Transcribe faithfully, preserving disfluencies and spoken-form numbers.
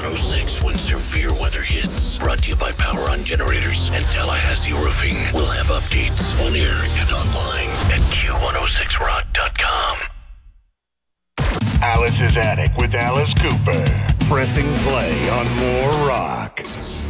one oh six when severe weather hits. Brought to you by Power On Generators and Tallahassee Roofing. We'll have updates on air and online at Q one oh six rock dot com. Alice's Attic with Alice Cooper. Pressing play on more rock.